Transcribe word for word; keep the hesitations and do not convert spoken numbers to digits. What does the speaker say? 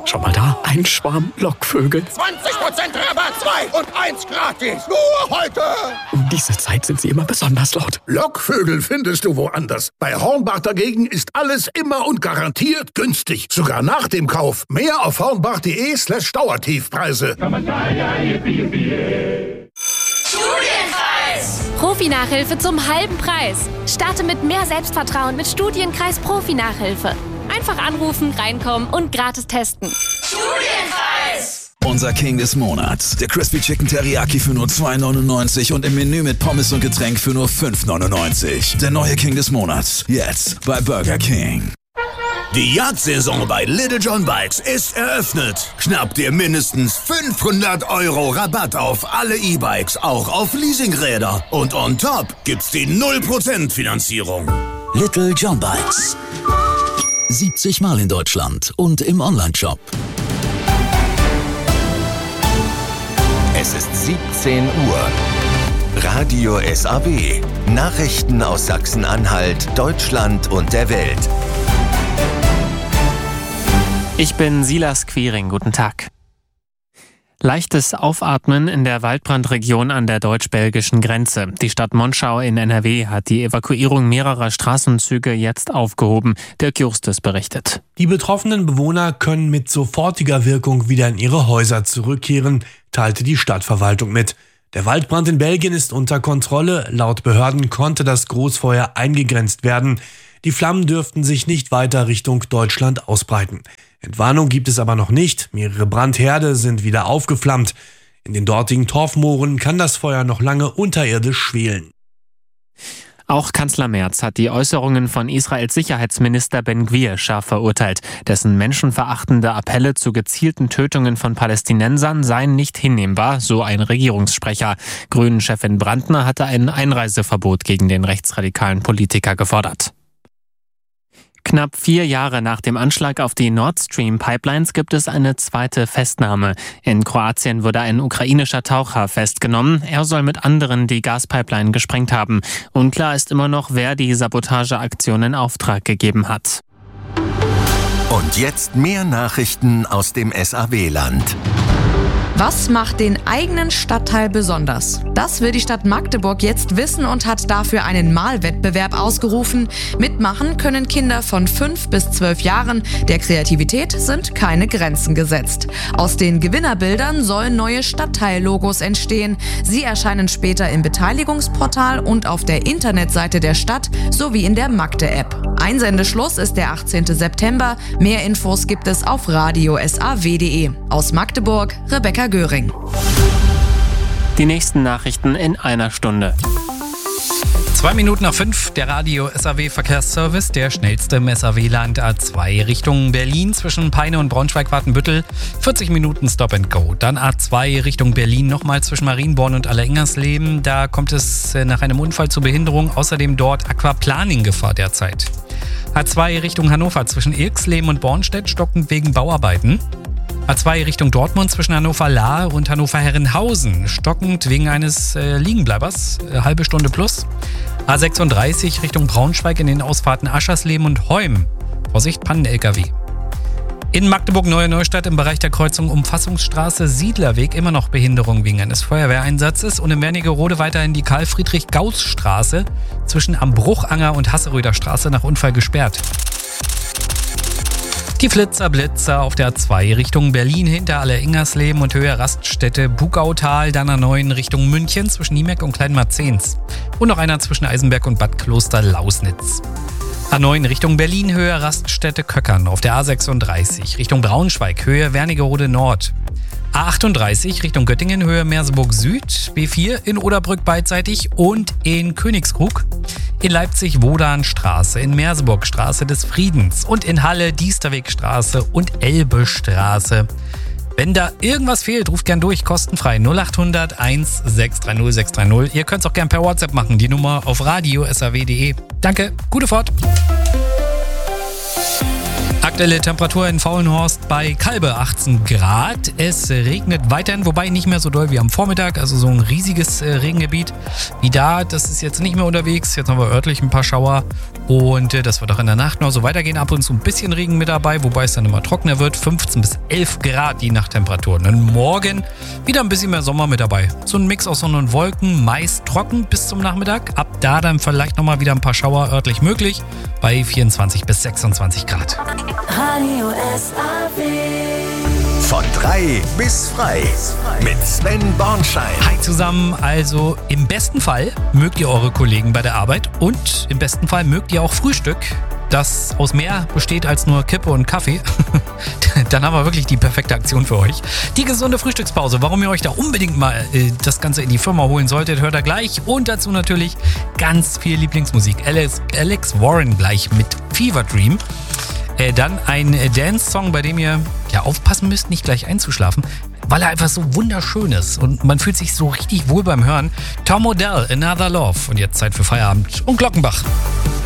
Schau mal da, ein Schwarm Lockvögel. zwanzig Prozent Rabatt, zwei und eins gratis. Nur heute. Um diese Zeit sind sie immer besonders laut. Lockvögel findest du woanders. Bei Hornbach dagegen ist alles immer und garantiert günstig. Sogar nach dem Kauf. Mehr auf hornbach.de slash Dauertiefpreise. Studienkreis! Profi-Nachhilfe zum halben Preis. Starte mit mehr Selbstvertrauen mit Studienkreis Profi-Nachhilfe. Einfach anrufen, reinkommen und gratis testen. Studienkreis! Unser King des Monats. Der Crispy Chicken Teriyaki für nur zwei neunundneunzig und im Menü mit Pommes und Getränk für nur fünf neunundneunzig. Der neue King des Monats. Jetzt bei Burger King. Die Jagdsaison bei Little John Bikes ist eröffnet. Schnapp dir mindestens fünfhundert Euro Rabatt auf alle E-Bikes, auch auf Leasingräder. Und on top gibt's die null Prozent Finanzierung. Little John Bikes. siebzig Mal in Deutschland und im Onlineshop. Es ist siebzehn Uhr. Radio S A W. Nachrichten aus Sachsen-Anhalt, Deutschland und der Welt. Ich bin Silas Quiring. Guten Tag. Leichtes Aufatmen in der Waldbrandregion an der deutsch-belgischen Grenze. Die Stadt Monschau in N R W hat die Evakuierung mehrerer Straßenzüge jetzt aufgehoben. Dirk Justus berichtet. Die betroffenen Bewohner können mit sofortiger Wirkung wieder in ihre Häuser zurückkehren, teilte die Stadtverwaltung mit. Der Waldbrand in Belgien ist unter Kontrolle. Laut Behörden konnte das Großfeuer eingegrenzt werden. Die Flammen dürften sich nicht weiter Richtung Deutschland ausbreiten. Entwarnung gibt es aber noch nicht. Mehrere Brandherde sind wieder aufgeflammt. In den dortigen Torfmooren kann das Feuer noch lange unterirdisch schwelen. Auch Kanzler Merz hat die Äußerungen von Israels Sicherheitsminister Ben-Gvir scharf verurteilt. Dessen menschenverachtende Appelle zu gezielten Tötungen von Palästinensern seien nicht hinnehmbar, so ein Regierungssprecher. Grünen-Chefin Brandner hatte ein Einreiseverbot gegen den rechtsradikalen Politiker gefordert. Knapp vier Jahre nach dem Anschlag auf die Nord Stream Pipelines gibt es eine zweite Festnahme. In Kroatien wurde ein ukrainischer Taucher festgenommen. Er soll mit anderen die Gaspipeline gesprengt haben. Unklar ist immer noch, wer die Sabotageaktion in Auftrag gegeben hat. Und jetzt mehr Nachrichten aus dem S A W-Land. Was macht den eigenen Stadtteil besonders? Das will die Stadt Magdeburg jetzt wissen und hat dafür einen Malwettbewerb ausgerufen. Mitmachen können Kinder von fünf bis zwölf Jahren. Der Kreativität sind keine Grenzen gesetzt. Aus den Gewinnerbildern sollen neue Stadtteillogos entstehen. Sie erscheinen später im Beteiligungsportal und auf der Internetseite der Stadt sowie in der Magde-App. Einsendeschluss ist der achtzehnten September. Mehr Infos gibt es auf radio s a w punkt d e. Aus Magdeburg, Rebecca Göring. Die nächsten Nachrichten in einer Stunde. Zwei Minuten nach fünf, der Radio S A W Verkehrsservice, der schnellste im S A W-Land A zwei Richtung Berlin zwischen Peine und Braunschweig-Wartenbüttel. vierzig Minuten Stop and Go. Dann A zwei Richtung Berlin nochmal zwischen Marienborn und Allerengersleben. Da kommt es nach einem Unfall zur Behinderung. Außerdem dort Aquaplaning-Gefahr derzeit. A zwei Richtung Hannover zwischen Ilksleben und Bornstedt stockend wegen Bauarbeiten. A zwei Richtung Dortmund zwischen Hannover-Lahr und Hannover-Herrenhausen. Stockend wegen eines äh, Liegenbleibers, äh, halbe Stunde plus. A sechsunddreißig Richtung Braunschweig in den Ausfahrten Aschersleben und Heum. Vorsicht, Pannen-L K W. In Magdeburg-Neue Neustadt im Bereich der Kreuzung Umfassungsstraße Siedlerweg immer noch Behinderung wegen eines Feuerwehreinsatzes. Und in Wernigerode weiterhin die Karl-Friedrich-Gauss-Straße zwischen am Bruchanger und Hasseröder Straße nach Unfall gesperrt. Die Flitzer Blitzer auf der A zwei Richtung Berlin hinter Allerengersleben und Höhe Raststätte Bugautal, dann A neun Richtung München zwischen Niemeck und Kleinmarzens. Und noch einer zwischen Eisenberg und Bad Kloster-Lausnitz. A neun Richtung Berlin, Höhe Raststätte Köckern auf der A sechsunddreißig Richtung Braunschweig, Höhe Wernigerode Nord. A achtunddreißig Richtung Göttingen, Höhe Merseburg Süd, B vier in Oderbrück beidseitig und in Königskrug. In Leipzig Wodanstraße, in Merseburg Straße des Friedens und in Halle Diesterwegstraße und Elbestraße. Wenn da irgendwas fehlt, ruft gern durch, kostenfrei null acht hundert eins sechs drei null sechs drei null. Ihr könnt es auch gern per WhatsApp machen, die Nummer auf radio s a w punkt d e. Danke, gute Fahrt. Aktuelle Temperatur in Faulenhorst bei Kalbe achtzehn Grad. Es regnet weiterhin, wobei nicht mehr so doll wie am Vormittag. Also so ein riesiges äh, Regengebiet wie da. Das ist jetzt nicht mehr unterwegs. Jetzt haben wir örtlich ein paar Schauer. Und äh, das wird auch in der Nacht noch so weitergehen. Ab und zu ein bisschen Regen mit dabei, wobei es dann immer trockener wird. fünfzehn bis elf Grad die Nachttemperatur. Und morgen wieder ein bisschen mehr Sommer mit dabei. So ein Mix aus Sonne und Wolken. Meist trocken bis zum Nachmittag. Ab da dann vielleicht nochmal wieder ein paar Schauer örtlich möglich. Bei vierundzwanzig bis sechsundzwanzig Grad. Radio S A W. Von drei bis frei mit Sven Bornschein. Hi zusammen, also im besten Fall mögt ihr eure Kollegen bei der Arbeit und im besten Fall mögt ihr auch Frühstück, das aus mehr besteht als nur Kippe und Kaffee. Dann haben wir wirklich die perfekte Aktion für euch. Die gesunde Frühstückspause, warum ihr euch da unbedingt mal äh, das Ganze in die Firma holen solltet, hört ihr gleich. Und dazu natürlich ganz viel Lieblingsmusik. Alex, Alex Warren gleich mit Fever Dream. Äh, dann ein Dance-Song, bei dem ihr ja aufpassen müsst, nicht gleich einzuschlafen, weil er einfach so wunderschön ist und man fühlt sich so richtig wohl beim Hören. Tom Odell, Another Love. Und jetzt Zeit für Feierabend und Glockenbach.